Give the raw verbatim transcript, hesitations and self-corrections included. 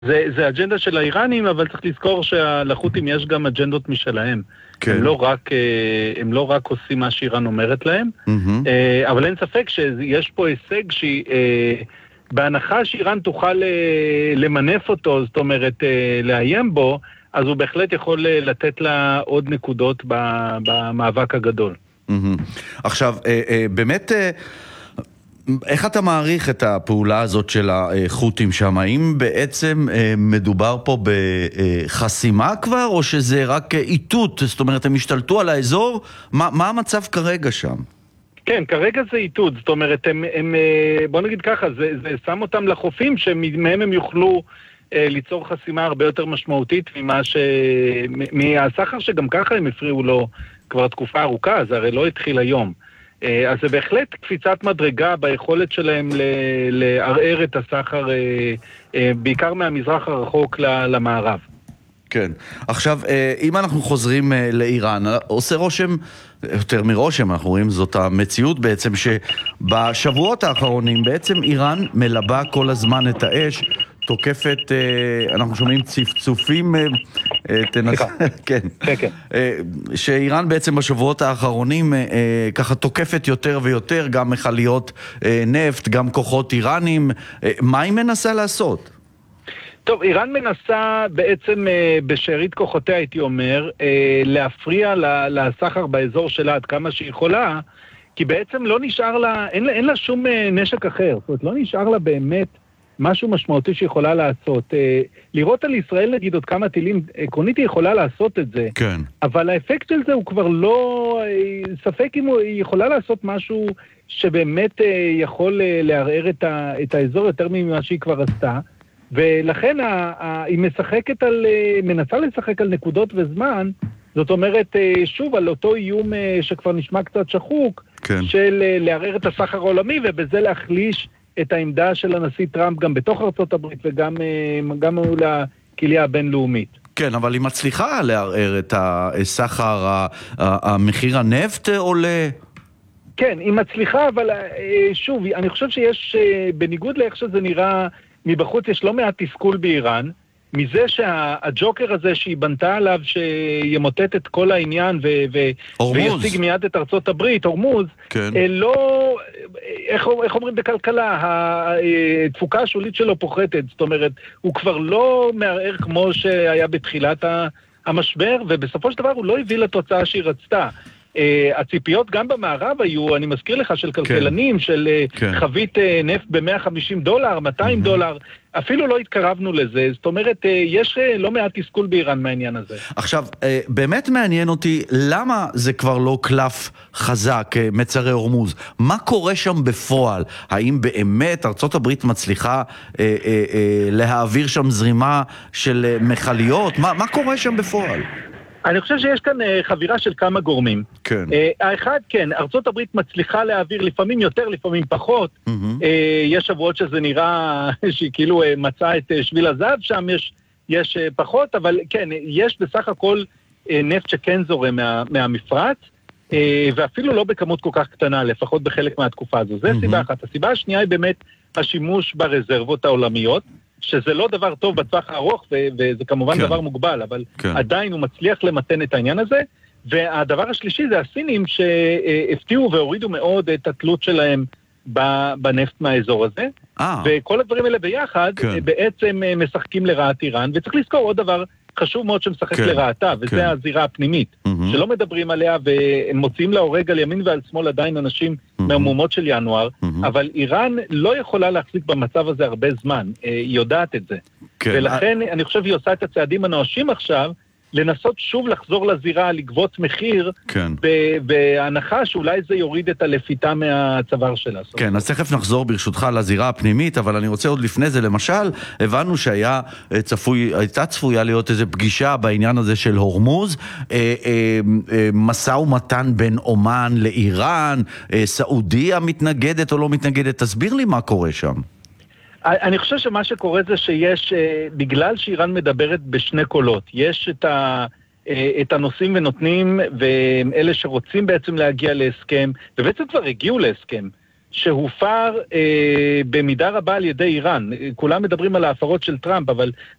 זה, זה אג'נדה של האיראנים, אבל צריך לזכור שלחות'ים יש גם אג'נדות משלהם. כן. הם לא רק, הם לא רק עושים מה שאיראן אומרת להם, mm-hmm. אבל אין ספק שיש פה הישג שהיא, בהנחה שאיראן תוכל למנף אותו, זאת אומרת, לאיים בו, אז הוא בהחלט יכול לתת לה עוד נקודות במאבק הגדול. Mm-hmm. עכשיו, באמת, איך אתה מעריך את הפעולה הזאת של החות'ים שם? האם בעצם מדובר פה בחסימה כבר, או שזה רק איתות? זאת אומרת, הם השתלטו על האזור? מה, מה המצב כרגע שם? כן, כרגע זה איתות. זאת אומרת, הם, הם, בוא נגיד ככה, זה, זה שם אותם לחופים שמהם הם יוכלו ליצור חסימה הרבה יותר משמעותית ממה ש... מהסחר שגם ככה הם הפריעו לו כבר תקופה ארוכה, זה הרי לא התחיל היום. אז זה בהחלט קפיצת מדרגה ביכולת שלהם לערער את הסחר, בעיקר מהמזרח הרחוק למערב. כן. עכשיו, אם אנחנו חוזרים לאיראן, עושה רושם, יותר מרושם, אנחנו רואים זאת המציאות בעצם, שבשבועות האחרונים בעצם איראן מלבה כל הזמן את האש, תוקפת, אנחנו שומעים צפצופים, תנסה, כן, שאיראן בעצם בשבועות האחרונים ככה תוקפת יותר ויותר, גם מכליות נפט, גם כוחות איראנים. מה היא מנסה לעשות? טוב, איראן מנסה בעצם בשארית כוחותיה, הייתי אומר, להפריע לסחר באזור שלה עד כמה שהיא יכולה, כי בעצם לא נשאר לה, אין לה, אין לה שום נשק אחר, זאת אומרת, לא נשאר לה באמת משהו משמעותי שיכולה לעשות. לראות על ישראל, נגיד, עוד כמה טילים, עקרונית היא יכולה לעשות את זה. כן. אבל האפקט של זה הוא כבר לא... ספק אם היא יכולה לעשות משהו שבאמת יכול לערער את, ה, את האזור יותר ממה שהיא כבר עשתה. ולכן היא משחקת על... מנסה לשחק על נקודות וזמן, זאת אומרת, שוב, על אותו איום שכבר נשמע קצת שחוק, כן. של לערער את הסחר העולמי, ובזה להחליש את העמדה של הנשיא טראמפ גם בתוך ארצות הברית וגם גם מול הקהילה הבינלאומית. כן, אבל היא מצליחה לערער את הסחר, המחיר הנפט עולה? כן, היא מצליחה, אבל שוב, אני חושב שיש, בניגוד לאיך שזה נראה מבחוץ, יש לא מעט תסכול באיראן, מזה שהג'וקר הזה שהיא בנתה עליו שימוטט את כל העניין ו- ו- וישיג מיד את ארצות הברית, הורמוז, כן. לא, איך, איך אומרים בכלכלה, התפוקה השולית שלו פוחתת, זאת אומרת, הוא כבר לא מערער כמו שהיה בתחילת המשבר, ובסופו של דבר הוא לא הביא לתוצאה שהיא רצתה. Uh, הציפיות גם במערב היו, אני מזכיר לך, של כלכלנים, כן. של uh, כן. חבית uh, נפט ב-מאה וחמישים דולר, מאתיים mm-hmm. דולר, אפילו לא התקרבנו לזה. זאת אומרת, uh, יש uh, לא מעט תסכול באיראן מהעניין הזה. עכשיו, uh, באמת מעניין אותי, למה זה כבר לא קלף חזק, uh, מצרי הורמוז? מה קורה שם בפועל? האם באמת ארצות הברית מצליחה uh, uh, uh, להעביר שם זרימה של uh, מכליות? מה, מה קורה שם בפועל? אני חושב שיש כאן uh, חבירה של כמה גורמים. כן. Uh, האחד, כן, ארצות הברית מצליחה להעביר לפעמים יותר, לפעמים פחות. Mm-hmm. Uh, יש שבועות שזה נראה שהיא כאילו uh, מצאה את uh, שביל הזהב, שם יש, יש uh, פחות, אבל כן, יש בסך הכל uh, נפט שכן זורם מה, מהמפרץ, uh, ואפילו לא בכמות כל כך קטנה, לפחות בחלק מהתקופה הזו. זה mm-hmm. סיבה אחת. הסיבה השנייה היא באמת השימוש ברזרבות העולמיות, שזה לא דבר טוב בטווח הארוך, ו- וזה כמובן כן. דבר מוגבל, אבל כן. עדיין הוא מצליח למתן את העניין הזה. והדבר השלישי זה הסינים שהפתיעו והורידו מאוד את התלות שלהם בנפט מהאזור הזה. 아. וכל הדברים האלה ביחד כן. בעצם משחקים לרעת איראן, וצריך לזכור עוד דבר חשוב מאוד שמשחק כן. לרעתה, וזה כן. הזירה הפנימית, mm-hmm. שלא מדברים עליה, והם מוצאים להורג על ימין ועל שמאל עדיין אנשים mm-hmm. מהמהומות של ינואר, mm-hmm. אבל איראן לא יכולה להחזיק במצב הזה הרבה זמן, היא יודעת את זה. כן. ולכן I... אני חושב היא עושה את הצעדים הנואשים עכשיו, לנסות שוב לחזור לזירה, לגבות מחיר, כן. בהנחה שאולי זה יוריד את הלפיתה מהצוואר שלה. כן, אז תכף נחזור ברשותך לזירה הפנימית, אבל אני רוצה עוד לפני זה, למשל, הבנו שהיה צפוי, הייתה צפויה להיות איזו פגישה בעניין הזה של הורמוז, אה, אה, אה, מסע ומתן בין אומן לאיראן, אה, סעודיה מתנגדת או לא מתנגדת, תסביר לי מה קורה שם. אני חושב שמה שקורה זה שיש, בגלל שאיראן מדברת בשני קולות, יש את, ה, את הנושאים ונותנים, ואלה שרוצים בעצם להגיע להסכם, ובעצם כבר הגיעו להסכם, שהופר אה, במידה רבה על ידי איראן. כולם מדברים על ההפרות של טראמפ, אבל